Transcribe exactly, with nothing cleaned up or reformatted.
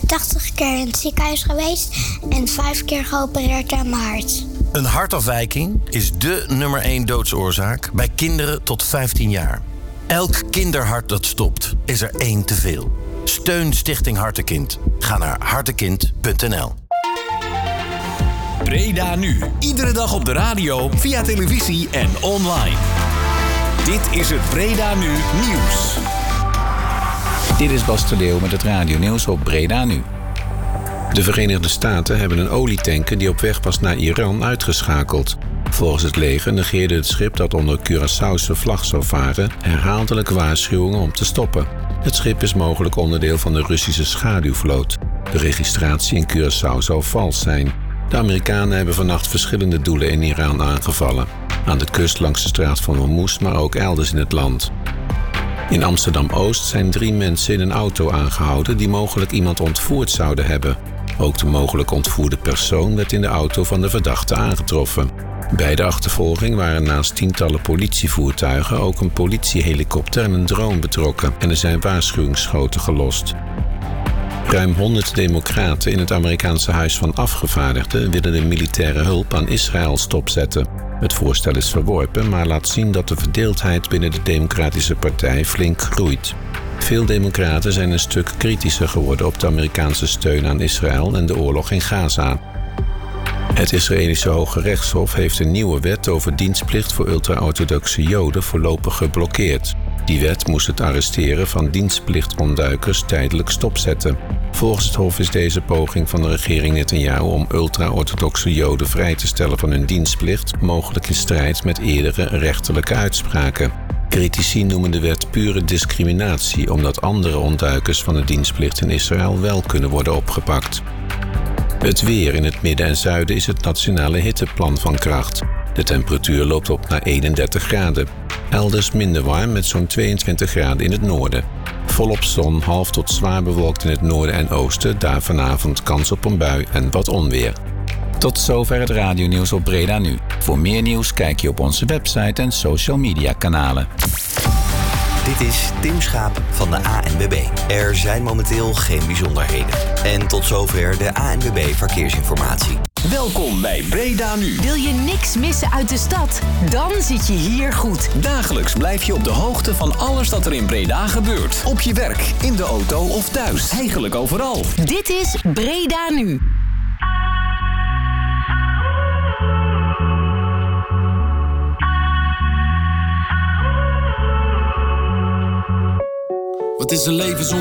tachtig keer in het ziekenhuis geweest en vijf keer geopereerd aan mijn hart. Een hartafwijking is dé nummer één doodsoorzaak bij kinderen tot vijftien jaar. Elk kinderhart dat stopt, is er één te veel. Steun Stichting Hartekind. Ga naar hartekind punt n l. Breda Nu. Iedere dag op de radio, via televisie en online. Dit is het Breda Nu Nieuws. Dit is Bas de Leeuw met het radionieuws op Breda Nu. De Verenigde Staten hebben een olietanker die op weg was naar Iran uitgeschakeld. Volgens het leger negeerde het schip dat onder Curaçaose vlag zou varen herhaaldelijk waarschuwingen om te stoppen. Het schip is mogelijk onderdeel van de Russische schaduwvloot. De registratie in Curaçao zou vals zijn. De Amerikanen hebben vannacht verschillende doelen in Iran aangevallen. Aan de kust langs de straat van Hormuz, maar ook elders in het land. In Amsterdam-Oost zijn drie mensen in een auto aangehouden die mogelijk iemand ontvoerd zouden hebben. Ook de mogelijk ontvoerde persoon werd in de auto van de verdachte aangetroffen. Bij de achtervolging waren naast tientallen politievoertuigen ook een politiehelikopter en een drone betrokken en er zijn waarschuwingsschoten gelost. Ruim honderd democraten in het Amerikaanse Huis van Afgevaardigden willen de militaire hulp aan Israël stopzetten. Het voorstel is verworpen, maar laat zien dat de verdeeldheid binnen de Democratische Partij flink groeit. Veel democraten zijn een stuk kritischer geworden op de Amerikaanse steun aan Israël en de oorlog in Gaza. Het Israëlische Hoge Rechtshof heeft een nieuwe wet over dienstplicht voor ultra-orthodoxe Joden voorlopig geblokkeerd. Die wet moest het arresteren van dienstplichtontduikers tijdelijk stopzetten. Volgens het Hof is deze poging van de regering Netanyahu om ultra-orthodoxe Joden vrij te stellen van hun dienstplicht mogelijk in strijd met eerdere rechterlijke uitspraken. Critici noemen de wet pure discriminatie omdat andere ontduikers van de dienstplicht in Israël wel kunnen worden opgepakt. Het weer in het midden en zuiden is het nationale hitteplan van kracht. De temperatuur loopt op naar eenendertig graden. Elders minder warm met zo'n tweeëntwintig graden in het noorden. Volop zon, half tot zwaar bewolkt in het noorden en oosten. Daar vanavond kans op een bui en wat onweer. Tot zover het radionieuws op Breda Nu. Voor meer nieuws kijk je op onze website en social media kanalen. Dit is Tim Schaap van de A N W B. Er zijn momenteel geen bijzonderheden. En tot zover de A N W B Verkeersinformatie. Welkom bij Breda Nu. Wil je niks missen uit de stad? Dan zit je hier goed. Dagelijks blijf je op de hoogte van alles dat er in Breda gebeurt. Op je werk, in de auto of thuis. Eigenlijk overal. Dit is Breda Nu. Wat is een leven zonder